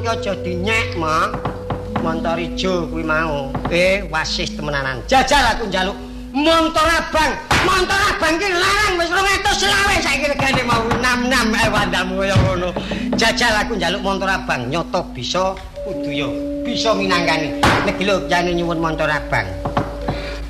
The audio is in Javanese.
iki aja dinyek, Mak. Montor ijo kuwi mau. Wasis temenanan. Jajal aku njaluk montor abang. Montor abang ki larang wis 220 saiki regane mau 66 wandamu kaya ngono. Jajal aku njaluk montor abang, nyoto bisa kudu yo bisa minangkani. Nek lho jane nyuwun montor abang.